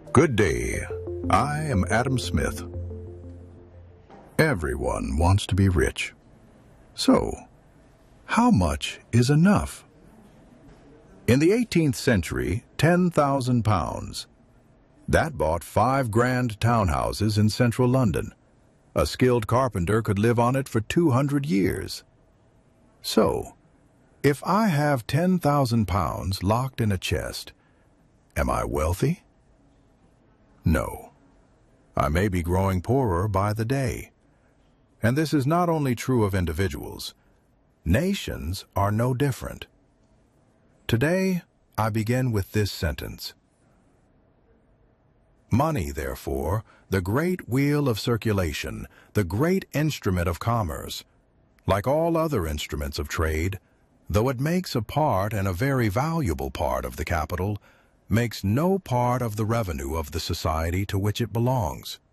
Good day. I am Adam Smith. Everyone wants to be rich. So, how much is enough? In the 18th century, 10,000 pounds. That bought 5 grand townhouses in central London. A skilled carpenter could live on it for 200 years. So, if I have 10,000 pounds locked in a chest, am I wealthy? No. I may be growing poorer by the day. And this is not only true of individuals. Nations are no different. Today, I begin with this sentence. Money, therefore, the great wheel of circulation, the great instrument of commerce, like all other instruments of trade, though it makes a part and a very valuable part of the capital, makes no part of the revenue of the society to which it belongs.